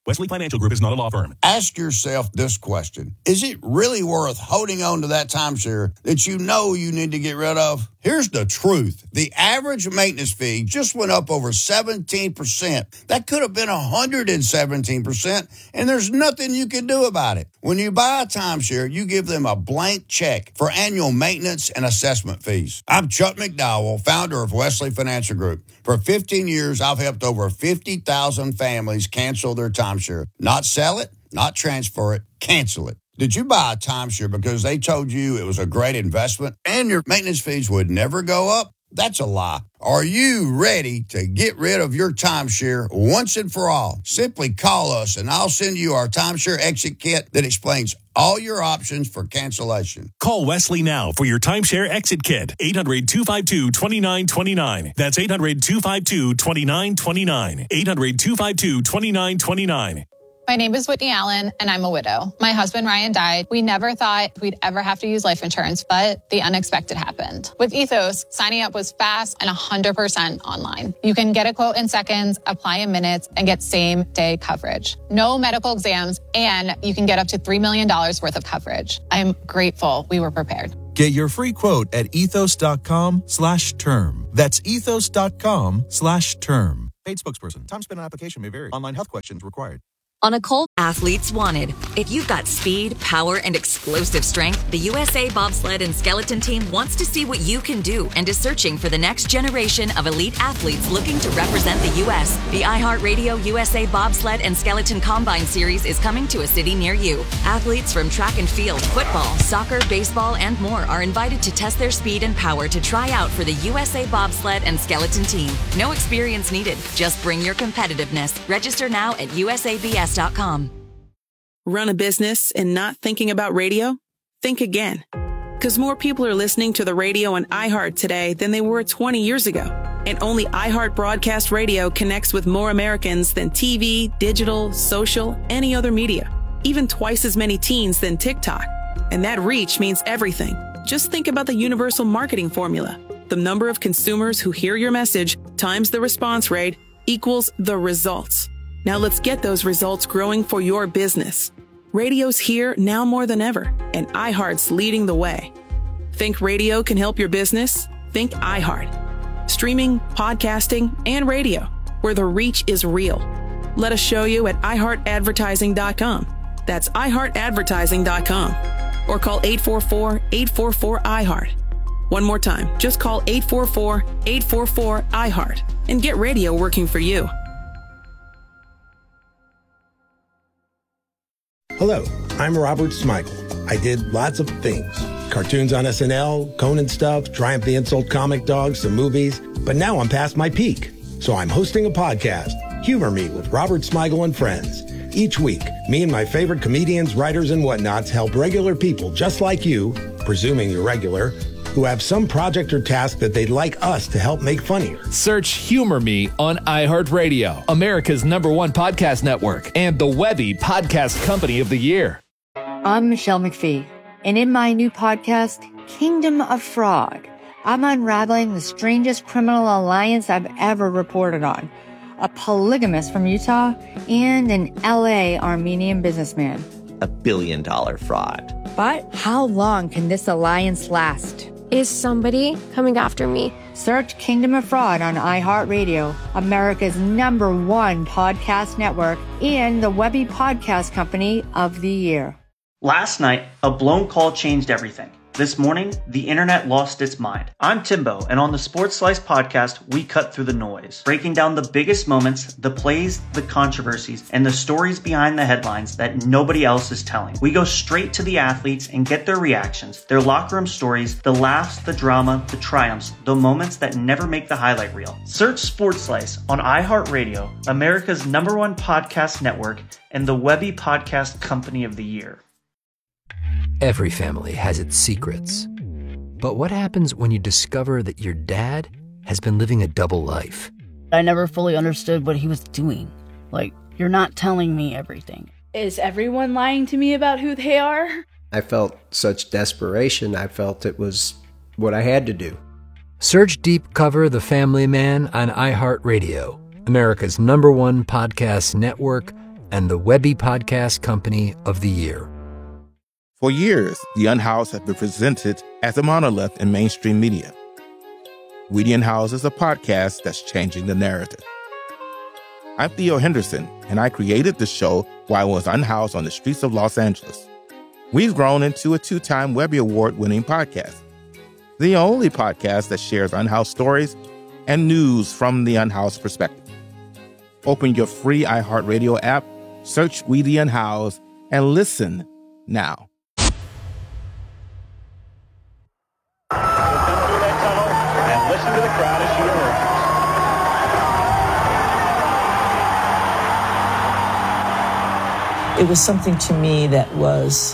Wesley Financial Group is not a law firm. Ask yourself this question. Is it really worth holding on to that timeshare that you know you need to get rid of? Here's the truth. The average maintenance fee just went up over 17%. That could have been 117%, and there's nothing you can do about it. When you buy a timeshare, you give them a blank check for annual maintenance and assessment fees. I'm Chuck McDowell, founder of Wesley Financial Group. For 15 years, I've helped over 50,000 families cancel their timeshare. Not sell it, not transfer it, cancel it. Did you buy a timeshare because they told you it was a great investment and your maintenance fees would never go up? That's a lie. Are you ready to get rid of your timeshare once and for all? Simply call us and I'll send you our timeshare exit kit that explains all your options for cancellation. Call Wesley now for your timeshare exit kit. 800-252-2929. That's 800-252-2929. 800-252-2929. My name is Whitney Allen, and I'm a widow. My husband, Ryan, died. We never thought we'd ever have to use life insurance, but the unexpected happened. With Ethos, signing up was fast and 100% online. You can get a quote in seconds, apply in minutes, and get same-day coverage. No medical exams, and you can get up to $3 million worth of coverage. I'm grateful we were prepared. Get your free quote at ethos.com/term. That's ethos.com/term. Paid spokesperson. Time spent on application may vary. Online health questions required. On a cold, athletes wanted. If you've got speed, power, and explosive strength, the USA Bobsled and Skeleton Team wants to see what you can do and is searching for the next generation of elite athletes looking to represent the U.S. The iHeartRadio USA Bobsled and Skeleton Combine Series is coming to a city near you. Athletes from track and field, football, soccer, baseball, and more are invited to test their speed and power to try out for the USA Bobsled and Skeleton Team. No experience needed. Just bring your competitiveness. Register now at usabs.com. Run a business and not thinking about radio? Think again. Because more people are listening to the radio on iHeart today than they were 20 years ago. And only iHeart Broadcast Radio connects with more Americans than TV, digital, social, any other media. Even twice as many teens than TikTok. And that reach means everything. Just think about the universal marketing formula. The number of consumers who hear your message times the response rate equals the results. Now let's get those results growing for your business. Radio's here now more than ever, and iHeart's leading the way. Think radio can help your business? Think iHeart. Streaming, podcasting, and radio, where the reach is real. Let us show you at iHeartAdvertising.com. That's iHeartAdvertising.com. Or call 844-844-iHeart. One more time, just call 844-844-iHeart and get radio working for you. Hello, I'm Robert Smigel. I did lots of things. Cartoons on SNL, Conan stuff, Triumph the Insult Comic Dogs, some movies. But now I'm past my peak. So I'm hosting a podcast, Humor Me with Robert Smigel and Friends. Each week, me and my favorite comedians, writers, and whatnots help regular people just like you, presuming you're regular, who have some project or task that they'd like us to help make funnier. Search Humor Me on iHeartRadio, America's #1 podcast network, and the Webby Podcast Company of the Year. I'm Michelle McPhee, and in my new podcast, Kingdom of Fraud, I'm unraveling the strangest criminal alliance I've ever reported on. A polygamist from Utah and an LA Armenian businessman. $1 billion fraud. But how long can this alliance last? Is somebody coming after me? Search Kingdom of Fraud on iHeartRadio, America's #1 podcast network, and the Webby Podcast Company of the Year. Last night, a blown call changed everything. This morning, the internet lost its mind. I'm Timbo, and on the Sports Slice podcast, we cut through the noise, breaking down the biggest moments, the plays, the controversies, and the stories behind the headlines that nobody else is telling. We go straight to the athletes and get their reactions, their locker room stories, the laughs, the drama, the triumphs, the moments that never make the highlight reel. Search Sports Slice on iHeartRadio, America's #1 podcast network, and the Webby Podcast Company of the Year. Every family has its secrets. But what happens when you discover that your dad has been living a double life? I never fully understood what he was doing. Like, you're not telling me everything. Is everyone lying to me about who they are? I felt such desperation. I felt it was what I had to do. Search Deep Cover The Family Man on iHeartRadio, America's #1 podcast network, and the Webby Podcast Company of the Year. For years, The Unhoused has been presented as a monolith in mainstream media. We the Unhoused is a podcast that's changing the narrative. I'm Theo Henderson, and I created the show while I was unhoused on the streets of Los Angeles. We've grown into a 2-time Webby Award-winning podcast, the only podcast that shares unhoused stories and news from the unhoused perspective. Open your free iHeartRadio app, search We the Unhoused, and listen now. And listen to the crowd as she emerges. It was something to me that was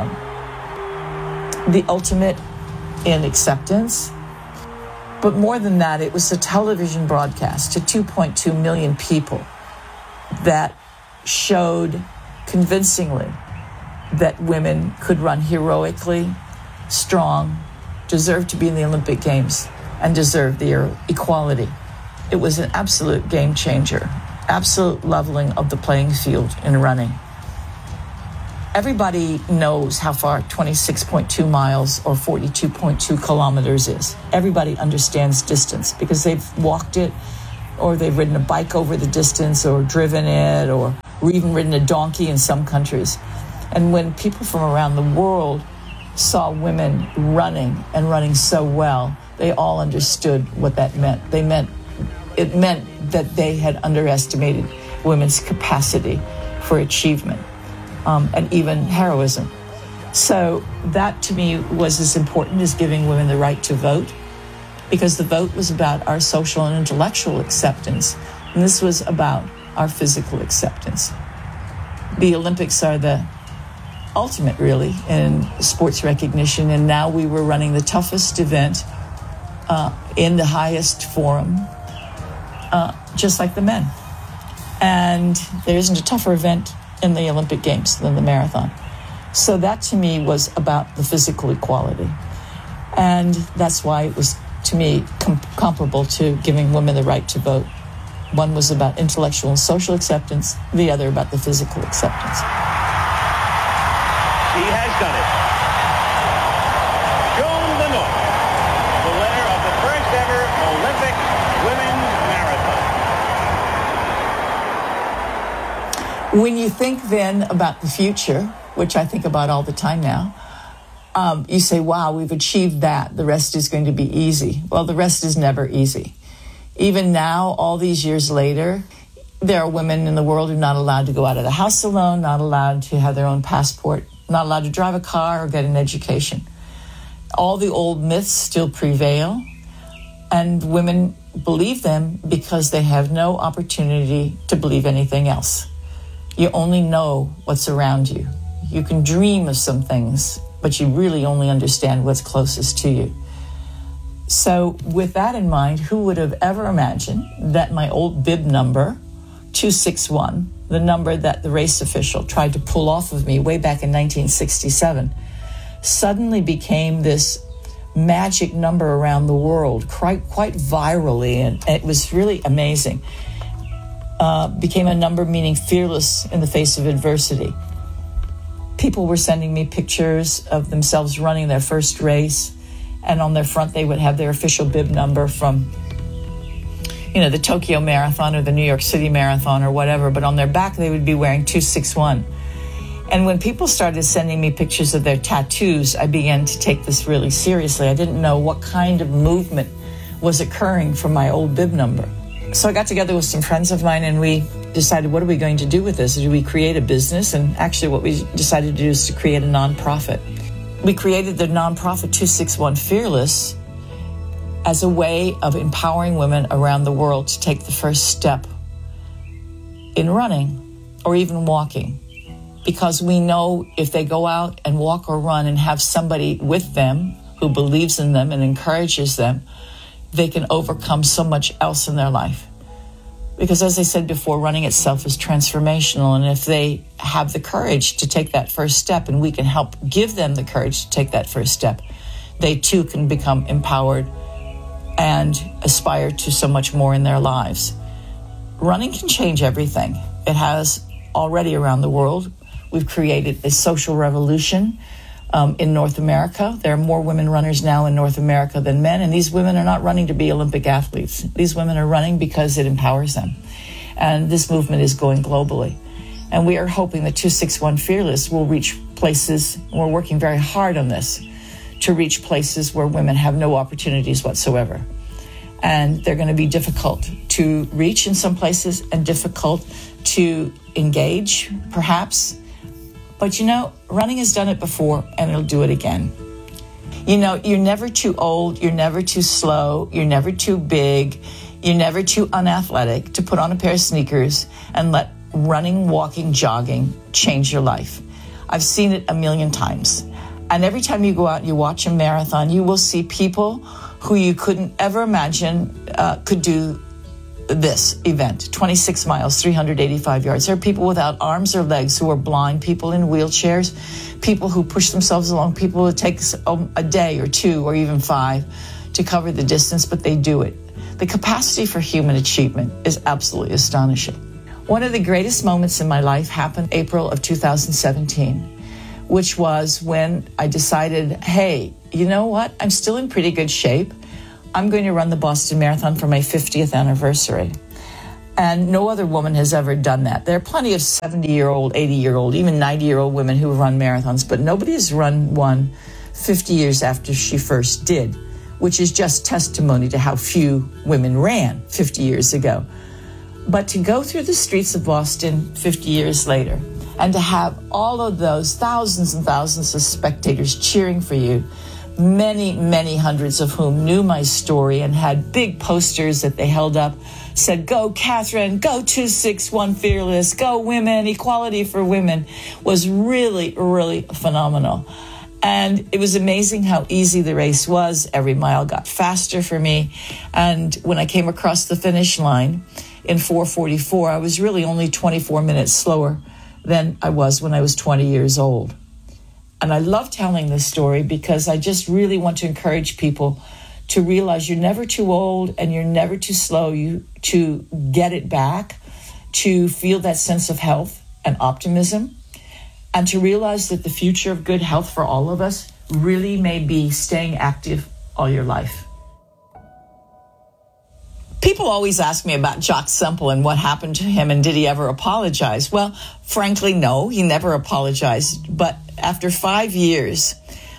the ultimate in acceptance. But more than that, it was a television broadcast to 2.2 million people that showed convincingly that women could run heroically, strong, deserve to be in the Olympic Games, and deserve their equality. It was an absolute game changer, absolute leveling of the playing field in running. Everybody knows how far 26.2 miles or 42.2 kilometers is. Everybody understands distance because they've walked it, or they've ridden a bike over the distance, or driven it, or even ridden a donkey in some countries. And when people from around the world saw women running and running so well, they all understood what that meant. It meant that they had underestimated women's capacity for achievement. And even heroism. So that to me was as important as giving women the right to vote, because the vote was about our social and intellectual acceptance, and this was about our physical acceptance. The Olympics are the ultimate, really, in sports recognition, and now we were running the toughest event in the highest forum, just like the men. And there isn't a tougher event in the Olympic Games than the marathon. So that to me was about the physical equality. And that's why it was, to me, comparable to giving women the right to vote. One was about intellectual and social acceptance, the other about the physical acceptance. She has done it. Joan Lenoir, the winner of the first ever Olympic women's marathon. When you think then about the future, which I think about all the time now, you say, wow, we've achieved that. The rest is going to be easy. Well, the rest is never easy. Even now, all these years later, there are women in the world who are not allowed to go out of the house alone, not allowed to have their own passport, not allowed to drive a car or get an education. All the old myths still prevail, and women believe them because they have no opportunity to believe anything else. You only know what's around you. You can dream of some things, but you really only understand what's closest to you. So with that in mind, who would have ever imagined that my old bib number, 261, the number that the race official tried to pull off of me way back in 1967, suddenly became this magic number around the world, quite virally, and it was really amazing. Became a number meaning fearless in the face of adversity. People were sending me pictures of themselves running their first race, and on their front they would have their official bib number from, the Tokyo Marathon or the New York City Marathon or whatever, but on their back they would be wearing 261. And when people started sending me pictures of their tattoos, I began to take this really seriously. I didn't know what kind of movement was occurring from my old bib number. So I got together with some friends of mine and we decided, what are we going to do with this? Do we create a business? And actually what we decided to do is to create a nonprofit. We created the nonprofit 261 Fearless as a way of empowering women around the world to take the first step in running or even walking. Because we know if they go out and walk or run and have somebody with them who believes in them and encourages them, they can overcome so much else in their life. Because as I said before, running itself is transformational. And if they have the courage to take that first step, and we can help give them the courage to take that first step, they too can become empowered and aspire to so much more in their lives. Running can change everything. It has already around the world. We've created a social revolution in North America. There are more women runners now in North America than men, and these women are not running to be Olympic athletes. These women are running because it empowers them. And this movement is going globally. And we are hoping that 261 Fearless will reach places, and we're working very hard on this, to reach places where women have no opportunities whatsoever. And they're going to be difficult to reach in some places and difficult to engage, perhaps. But running has done it before, and it'll do it again. You're never too old, you're never too slow, you're never too big, you're never too unathletic to put on a pair of sneakers and let running, walking, jogging change your life. I've seen it a million times. And every time you go out and you watch a marathon, you will see people who you couldn't ever imagine could do this event, 26 miles, 385 yards. There are people without arms or legs who are blind, people in wheelchairs, people who push themselves along, people who take a day or two or even 5 to cover the distance, but they do it. The capacity for human achievement is absolutely astonishing. One of the greatest moments in my life happened April of 2017, which was when I decided, hey, you know what? I'm still in pretty good shape. I'm going to run the Boston Marathon for my 50th anniversary. And no other woman has ever done that. There are plenty of 70-year-old, 80-year-old, even 90-year-old women who run marathons, but nobody has run one 50 years after she first did, which is just testimony to how few women ran 50 years ago. But to go through the streets of Boston 50 years later and to have all of those thousands and thousands of spectators cheering for you, many, many hundreds of whom knew my story and had big posters that they held up, said, "Go Catherine, go 261 Fearless, go women, equality for women," was really, really phenomenal. And it was amazing how easy the race was. Every mile got faster for me. And when I came across the finish line in 4:44, I was really only 24 minutes slower than I was when I was 20 years old. And I love telling this story because I just really want to encourage people to realize you're never too old and you're never too slow to get it back, to feel that sense of health and optimism, and to realize that the future of good health for all of us really may be staying active all your life. People always ask me about Jock Semple and what happened to him and did he ever apologize? Well, frankly, no, he never apologized. But after 5 years,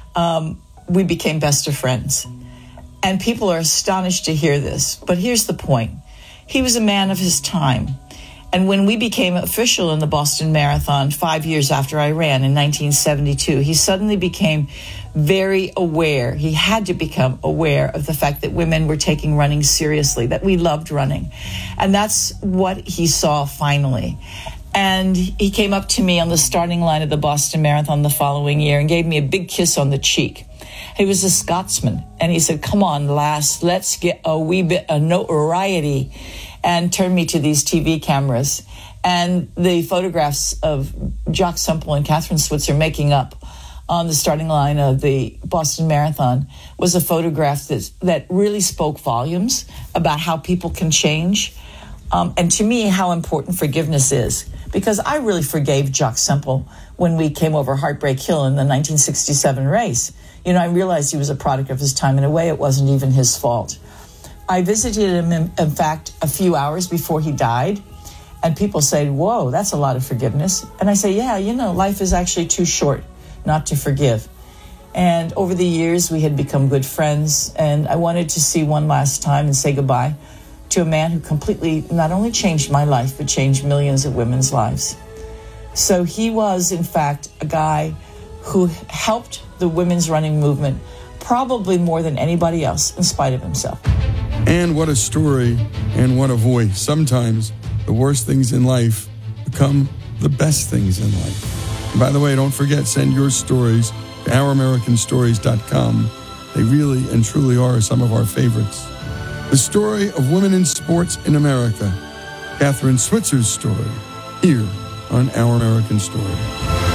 we became best of friends. And people are astonished to hear this. But here's the point. He was a man of his time. And when we became official in the Boston Marathon 5 years after I ran in 1972, he suddenly became very aware. He had to become aware of the fact that women were taking running seriously, that we loved running. And that's what he saw finally. And he came up to me on the starting line of the Boston Marathon the following year and gave me a big kiss on the cheek. He was a Scotsman. And he said, "Come on, lass, let's get a wee bit of notoriety," and turned me to these TV cameras. And the photographs of Jock Semple and Catherine Switzer making up on the starting line of the Boston Marathon was a photograph that really spoke volumes about how people can change. And to me, how important forgiveness is. Because I really forgave Jock Semple when we came over Heartbreak Hill in the 1967 race. I realized he was a product of his time. In a way, it wasn't even his fault. I visited him, in fact, a few hours before he died. And people say, "Whoa, that's a lot of forgiveness." And I say, yeah, life is actually too short not to forgive. And over the years, we had become good friends. And I wanted to see one last time and say goodbye to a man who completely not only changed my life, but changed millions of women's lives. So he was, in fact, a guy who helped the women's running movement probably more than anybody else, in spite of himself. And what a story, and what a voice. Sometimes the worst things in life become the best things in life. And by the way, don't forget, send your stories to ouramericanstories.com. They really and truly are some of our favorites. The story of women in sports in America. Catherine Switzer's story, here on Our American Story.